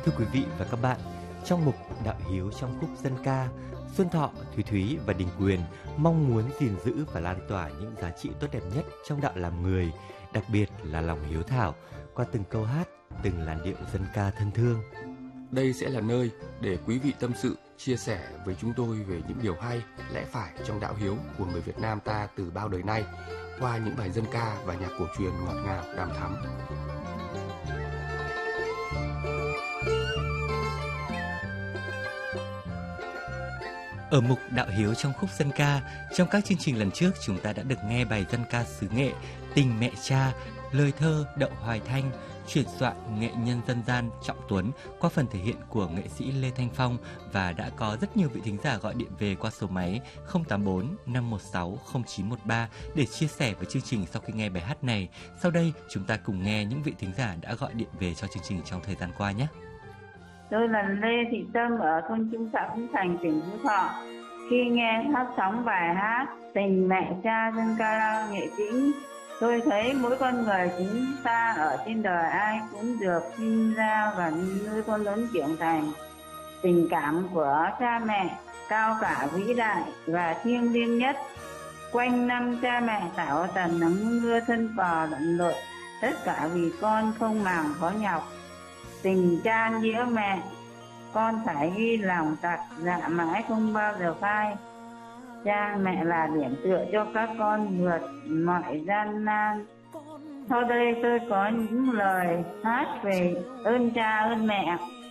Thưa quý vị và các bạn, trong mục Đạo Hiếu trong khúc dân ca, Xuân Thọ, Thúy Thúy và Đình Quyền mong muốn gìn giữ và lan tỏa những giá trị tốt đẹp nhất trong đạo làm người, đặc biệt là lòng hiếu thảo qua từng câu hát, từng làn điệu dân ca thân thương. Đây sẽ là nơi để quý vị tâm sự, chia sẻ với chúng tôi về những điều hay, lẽ phải trong đạo hiếu của người Việt Nam ta từ bao đời nay, qua những bài dân ca và nhạc cổ truyền ngọt ngào, đàm thắm. Ở mục Đạo Hiếu trong khúc dân ca, trong các chương trình lần trước chúng ta đã được nghe bài dân ca xứ Nghệ Tình Mẹ Cha, lời thơ Đậu Hoài Thanh, chuyển soạn nghệ nhân dân gian Trọng Tuấn qua phần thể hiện của nghệ sĩ Lê Thanh Phong, và đã có rất nhiều vị thính giả gọi điện về qua số máy 084 516 0913 để chia sẻ với chương trình sau khi nghe bài hát này. Sau đây chúng ta cùng nghe những vị thính giả đã gọi điện về cho chương trình trong thời gian qua nhé. Tôi là Lê Thị Tâm ở thôn Trung xã Vĩnh Thành, tỉnh Phú Thọ. Khi nghe phát sóng bài hát Tình Mẹ Cha dân ca Nghệ Tĩnh, tôi thấy mỗi con người chúng ta ở trên đời ai cũng được sinh ra và nuôi con lớn trưởng thành. Tình cảm của cha mẹ cao cả, vĩ đại và thiêng liêng nhất. Quanh năm cha mẹ tạo tần nắng mưa thân cò lẫn lộn, tất cả vì con không màng khó nhọc. Tình cha nghĩa mẹ, con phải ghi lòng tặc, dạ mãi không bao giờ phai. Cha mẹ là điểm tựa cho các con vượt mọi gian nan. Sau đây tôi có những lời hát về ơn cha ơn mẹ.